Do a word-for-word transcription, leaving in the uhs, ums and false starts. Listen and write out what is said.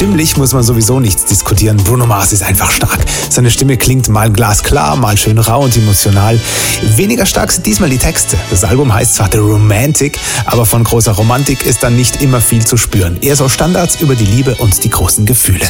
Stimmlich muss man sowieso nichts diskutieren. Bruno Mars ist einfach stark. Seine Stimme klingt mal glasklar, mal schön rau und emotional. Weniger stark sind diesmal die Texte. Das Album heißt zwar The Romantic, aber von großer Romantik ist dann nicht immer viel zu spüren. Eher so Standards über die Liebe und die großen Gefühle.